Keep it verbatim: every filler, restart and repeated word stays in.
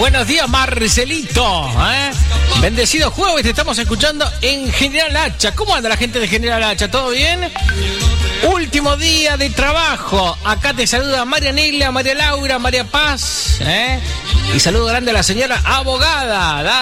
Buenos días, Marcelito. ¿eh? Bendecido jueves, te estamos escuchando en General Hacha. ¿Cómo anda la gente de General Hacha? ¿Todo bien? Último día de trabajo. Acá te saluda María Neila, María Laura, María Paz. ¿eh? Y saludo grande a la señora abogada.